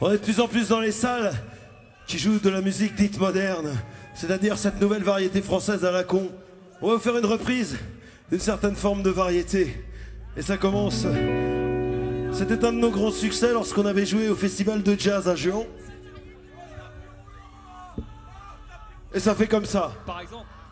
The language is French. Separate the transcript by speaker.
Speaker 1: On est de plus en plus dans les salles qui jouent de la musique dite moderne, c'est-à-dire cette nouvelle variété française à la con. On va vous faire une reprise d'une certaine forme de variété. Et ça commence... C'était un de nos grands succès lorsqu'on avait joué au festival de jazz à Géant. Et ça fait comme ça.
Speaker 2: Par exemple.